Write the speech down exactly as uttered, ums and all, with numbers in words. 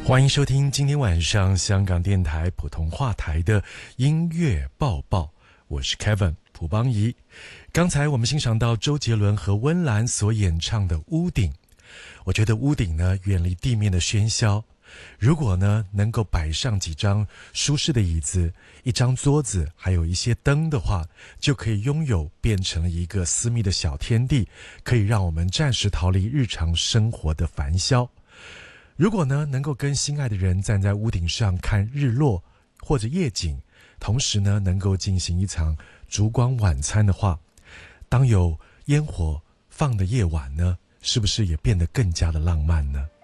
欢迎收听今天晚上香港电台普通话台的音乐报报，我是 Kevin 蒲邦仪。刚才我们欣赏到周杰伦和温岚所演唱的《屋顶》，我觉得屋顶呢远离地面的喧嚣，如果呢能够摆上几张舒适的椅子，一张桌子，还有一些灯的话，就可以拥有变成了一个私密的小天地，可以让我们暂时逃离日常生活的烦嚣。如果呢能够跟心爱的人站在屋顶上看日落或者夜景，同时呢能够进行一场烛光晚餐的话，当有烟火放的夜晚呢，是不是也变得更加的浪漫呢？